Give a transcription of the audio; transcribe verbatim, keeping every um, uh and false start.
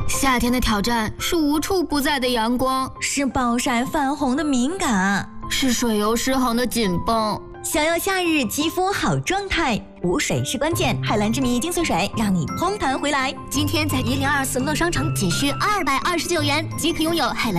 夏天的挑战是无处不在的阳光， 是暴晒泛红的敏感， 是水油失衡的紧绷。 想要夏日肌肤好状态，补水是关键。海蓝之谜精粹水让你嘭弹回来。 今天在一零二四乐商城仅需二百二十九元即可拥有海蓝。